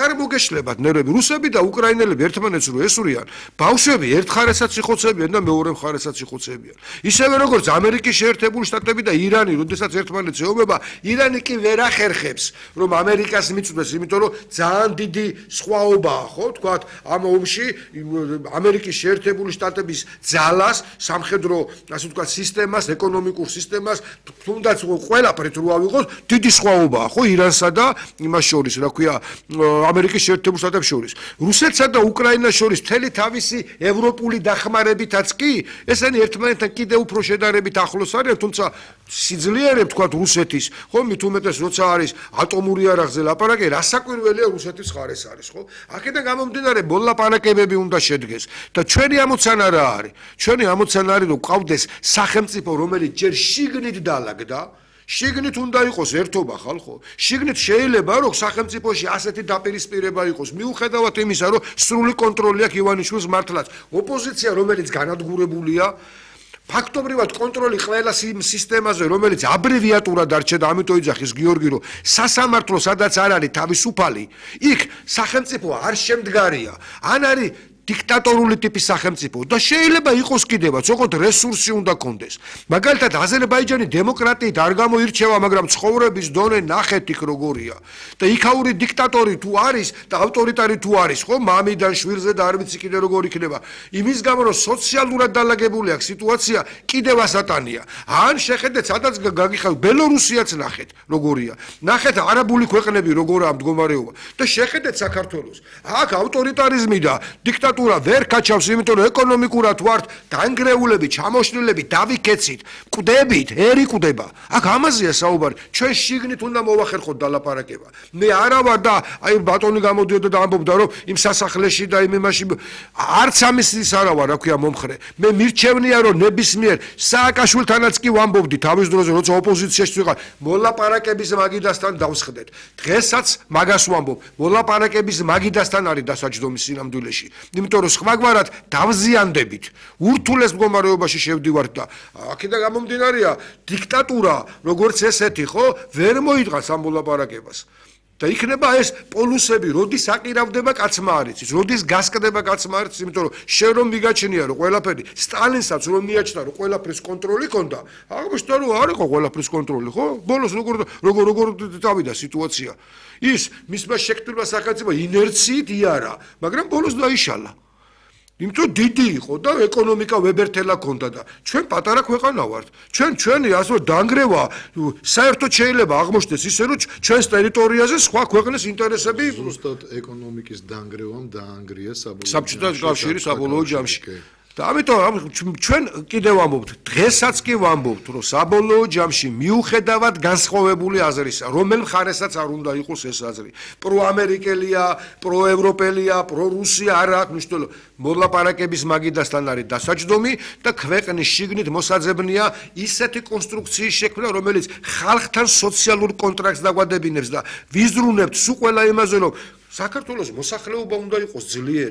აღარ მოგეშლებათ ნერვები. რუსები და უკრაინელები ერთმანეთს რო ესვრიან, ბავშვები ერთ ხარესაც იხოცებიან და მეორე მხარესაც იხოცებიან. ისევე როგორც ამერიკის შეერთებული შტატები და ირანი, როდესაც ერთმანეთს ეომება, ირანი კი ვერ ახერხებს, რომ ამერიკას მიწვდეს, იმიტომ რომ ძალიან დიდი სხვაობაა, ხო, თქვათ, ამ ომში ამერიკის შეერთებული შტატების ძალას, სამხედრო, ასე ვთქვათ, სისტემას, ეკონომიკურ სისტემას, თუნდაც ყველაფრით რო ავიღოთ, დიდი სხვაობაა, ხო, ირანსა და იმას შორის, რა ქვია, ამერიკის შეერთებულ შტატებს შორის. რუსეთსა და უკრაინას შორის მთელი თავისი ევროპული დახმარებითაც კი, ესენი ერთმანეთთან კიდევ უფრო შედარებით ახლოს არიან, თუმცა სიძლიერე ვთქვათ რუსეთის, ხო, მით უმეტეს როცა არის ატომური იარაღზე ლაპარაკი, რასაკვირველია რუსეთის ხარეს არის, ხო? აქედან გამომდინარე მოლაპარაკებები უნდა შედგეს და ჩვენი ამოცანა რა არის? ჩვენი ამოცანა არის, რომ ყავდეს სახელმწიფო, რომელიც ჯერ შიგნით დაალაგდა, შიგნით უნდა იყოს ერთობა ხალხო. შიგნით შეიძლება რომ სახელმწიფოში ასეთი დაპირისპირება იყოს, მიუხედავად იმისა, რომ სრული კონტროლი აქვს ივანიშვილის მართლაც. ოპოზიცია, რომელიც განადგურებულია, ფაქტობრივად კონტროლი ყველა სისტემაზე, რომელიც აბრევიატურად არჩა და ამიტომ იძახის გიორგი, რომ სასამართლო სადაც არ არის თავისუფალი, იქ სახელმწიფო არ შემდგარია, ან არის დიქტატორული ტიპის სახელმწიფო და შეიძლება იყოს კიდევაც, ოღონდ რესურსი უნდა კონდეს. მაგალითად, აზერბაიჯანი დემოკრატიით არ გამოირჩევა, მაგრამ ცხოვრების დონე ნახეთ იქ როგორია. და იქაური დიქტატორი თუ არის და ავტორიტარი თუ არის, ხო, მამიდან შვილზე და არ ვიცი კიდე როგორ იქნება. იმის გამო, რომ სოციალურად დალაგებული აქვს სიტუაცია, კიდევ ასატანია. ან შეხედეთ, სადაც გაგიხავთ, ბელორუსიაც ნახეთ, როგორია. ნახეთ არაბული ქვეყნები როგორაა მდგომარეობა და შეხედეთ საქართველოს. აქ ავტორიტარიზმი და დიქტატორი ვერ გაჩავს, იმიტომ რომ ეკონომიკურად ვართ დანგრეულები, ჩამოშლილები, დავიქეცით, კვდებით, ერი კვდება. აქ ამაზეა საუბარი. ჩვენ შიგნით უნდა მოვახერხოთ დალაპარაკება. მე არა ვარ და აი ბატონი გამოდიოდა და ამბობდა რომ იმ სასახლეში და იმ იმაში არც ამის არა ვარ, რა ქვია, მომხრე. მე მირჩევნია რომ ნებისმიერ სააკაშვილთანაც კი ვამბობდი თავის დროზე, როცა ოპოზიციაში ვიყავ, მოლაპარაკების მაგიდასთან დავსხდეთ. დღესაც მაგას ვამბობ, მოლაპარაკების მაგიდასთან არის დასაჯდომი სინამდვილეში. იმიტომ რომ სხვაგვარად დავზიანდებით, ურთულეს მდგომარეობაში შევდივართ და აქედან გამომდინარეა დიქტატურა, როგორც ესეთი, ხო, ვერ მოიდგას ამ მოლაპარაკებას. და იქნება ეს პოლუსები, როდის აკირავდება კაცმა არ იცის, როდის გასკდება კაცმა არ იცის, იმიტომ რომ შენ რომ მიგაჩნია რომ ყველაფერი, სტალინსაც რომ მიაჩნდა რომ ყველაფრის კონტროლი ქონდა, აღმოჩნდა რომ არ იყო ყველაფრის კონტროლი, ხო? ბოლოს როგორ დავიდა სიტუაცია. ის მისმა შექმნილმა სახელმწიფო ინერციით იარა, მაგრამ ბოლოს დაიშალა. იმიტომ დიდი იყო და ეკონომიკა ვებერთელა ქონდა და ჩვენ პატარა ქვეყანა ვართ. ჩვენი ასე დანგრევა საერთოდ შეიძლება აღმოჩნდეს ისე რომ ჩვენს ტერიტორიაზე სხვა ქვეყნის ინტერესები ზუსტად ეკონომიკის დანგრევამ დაანგრია საბჭოთა კავშირის საბოლოო ჯამში. და ამიტომ ჩვენ კიდევ ვამბობთ, დღესაც კი ვამბობთ, რომ საბოლოო ჯამში მიუხედავად განსხვავებული აზრისა, რომელ მხარესაც არ უნდა იყოს ეს აზრი, პროამერიკელია, პროევროპელია, პრორუსია, არ აქვს მნიშვნელობა. მოლაპარაკების მაგიდასთან არის დასაჯდომი და ქვეყნის შიგნით მოსაძებნია ისეთი კონსტრუქციის შექმნა, რომელიც ხალხთან სოციალურ კონტრაქტს დაგვადებინებს და ვიზრუნებთ სულ ყველა იმაზე, რომ საქართველოს მოსახლეობა უნდა იყოს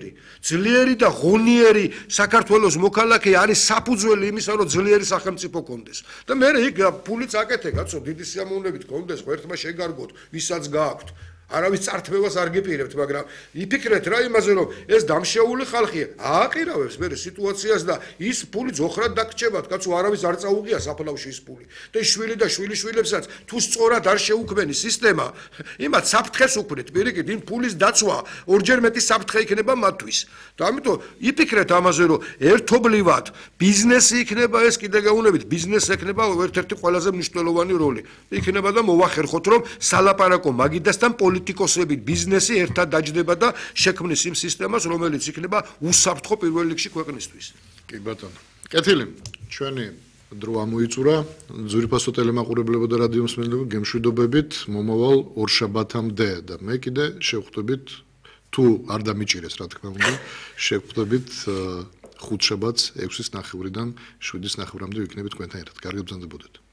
ძლიერი და ღონიერი საქართველოს მოქალაქე არის საფუძველი იმისა, რომ ძლიერი სახელმწიფო კონდეს. და მე იქ ფულიც აკეთე, კაცო, დიდი სიამოვნებით კონდეს, ხო, ერთმა შეგარგოთ, ვისაც გააქვთ. არავის წართმევას არ გიპირებთ, მაგრამ იფიქრეთ რა იმაზე, რომ ეს დამშეული ხალხია, ააყირავებს მე სიტუაციას და ის ფული ძოხრად დაგჭებათ, კაცო, არავის არ წაუღია საფლავში ის ფული. და შვილი და შვილიშვილებსაც თუ სწორად არ შეუქმენი სისტემა, იმათ საფრთხეს უქმნით, პირიქით, იმ ფულის დაცვა ორჯერ მეტი საფრთხე იქნება მათთვის. და ამიტომ იფიქრეთ ამაზე, რომ ერთობლივად ბიზნესი იქნება ეს კიდე გაუნებით, ბიზნესს ექნება ერთ-ერთი ყველაზე მნიშვნელოვანი როლი. იქნება და მოვახერხოთ, რომ სალაპარაკო მაგიდასთან პოლიტიკოსები ბიზნესი ერთად დაჯდება და შექმნის იმ სისტემას, რომელიც იქნება უსაფრთხო პირველ რიგში ქვეყნისთვის. კი ბატონო. კეთილი. ჩვენი დრო ამოიწურა. ძვირფასო ტელემაყურებლებო და რადიო მსმენელებო, გემშვიდობებით მომავალ ორშაბათამდე და მე კიდე შევხვდებით თუ არ დამიჭირეს, რა თქმა უნდა, შევხვდებით ხუთშაბათს 6:09-დან 7:09-მდე ვიქნებით თქვენთან ერთად. კარგად ბრძანდებოდეთ.